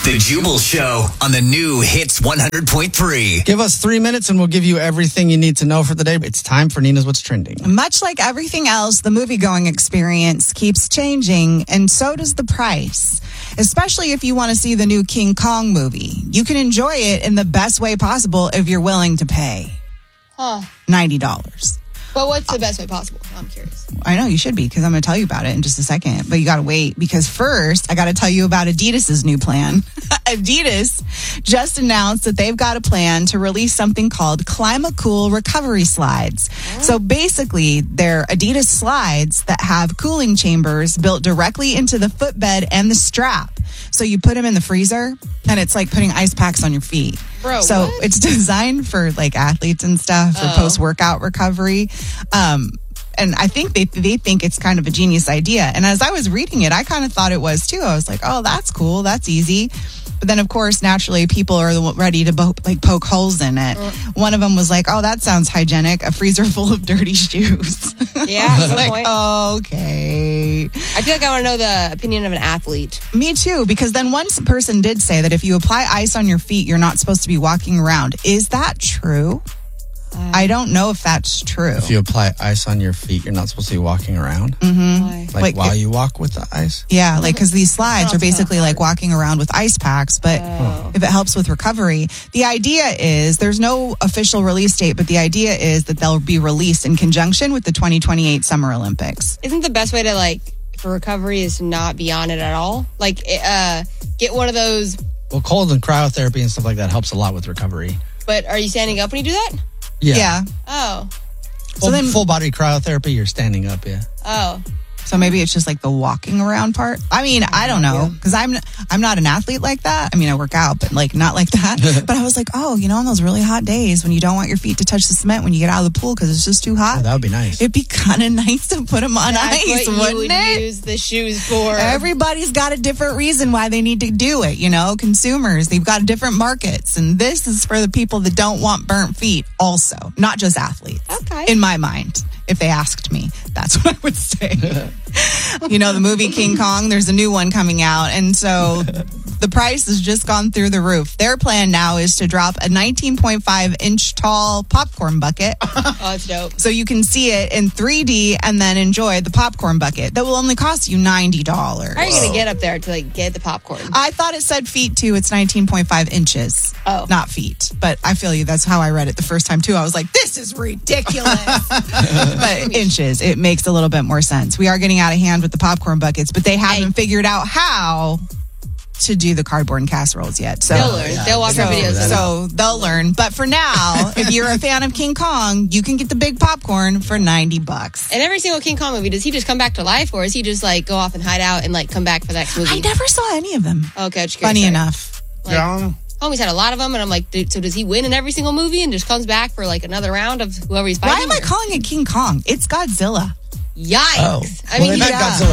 The Jubal Show on the new Hits 100.3. Give us 3 minutes and we'll give you everything you need to know for the day. It's time for Nina's What's Trending. Much like everything else, the movie-going experience keeps changing, and so does the price. Especially if you want to see the new King Kong movie. You can enjoy it in the best way possible if you're willing to pay $90. But what's the best way possible? I'm curious. I know, you should be, because I'm going to tell you about it in just a second. But you got to wait, because first, I got to tell you about Adidas's new plan. Adidas just announced that they've got a plan to release something called Climacool Recovery Slides. Oh. So basically, they're Adidas slides that have cooling chambers built directly into the footbed and the strap. So you put them in the freezer, and it's like putting ice packs on your feet. Bro, so what? It's designed for like athletes and stuff for post-workout recovery. And I think they think it's kind of a genius idea. And as I was reading it, I kind of thought it was too. I was like, oh, that's cool. That's easy. But then, of course, naturally, people are ready to poke holes in it. One of them was like, oh, that sounds hygienic. A freezer full of dirty shoes. Yeah, I was like, point. Okay. I feel like I want to know the opinion of an athlete. Me too, because then one person did say that if you apply ice on your feet, you're not supposed to be walking around. Is that true? I don't know if that's true. If you apply ice on your feet, you're not supposed to be walking around. Mm-hmm. Like while you walk with the ice? Yeah, like because these slides are basically like walking around with ice packs, but if it helps with recovery. The idea is, there's no official release date, but the idea is that they'll be released in conjunction with the 2028 Summer Olympics. Isn't the best way to for recovery is to not be on it at all? Like, get one of those. Well, cold and cryotherapy and stuff like that helps a lot with recovery. But are you standing up when you do that? Yeah. Oh. Full body cryotherapy, you're standing up, yeah. Oh. So maybe it's just like the walking around part. I mean, I don't know, because I'm not an athlete like that. I mean, I work out, but not like that. But I was like, on those really hot days when you don't want your feet to touch the cement when you get out of the pool because it's just too hot. Oh, that would be nice. It'd be kind of nice to put them on ice, That's what wouldn't you would it? use the shoes for. Everybody's got a different reason why they need to do it. Consumers, they've got different markets, and this is for the people that don't want burnt feet. Also, not just athletes. Okay. In my mind. If they asked me, that's what I would say. The movie King Kong, there's a new one coming out. And so the price has just gone through the roof. Their plan now is to drop a 19.5 inch tall popcorn bucket. Oh, that's dope. So you can see it in 3D and then enjoy the popcorn bucket. That will only cost you $90. How are you going to get up there to get the popcorn? I thought it said feet too. It's 19.5 inches. Oh. Not feet. But I feel you. That's how I read it the first time too. I was like, this is ridiculous. But inches, it makes a little bit more sense. We are getting out of hand with the popcorn buckets, but they haven't figured out how to do the cardboard casseroles yet. So they'll learn. They'll watch our videos. So they'll learn. But for now, if you're a fan of King Kong, you can get the big popcorn for $90. And every single King Kong movie, does he just come back to life, or is he just go off and hide out and come back for the next movie? I never saw any of them. Okay, just funny enough. Homie's had a lot of them, and I'm like, dude, so does he win in every single movie and just comes back for another round of whoever he's fighting? Why am I calling it King Kong? It's Godzilla. Yikes! Oh. I mean, Godzilla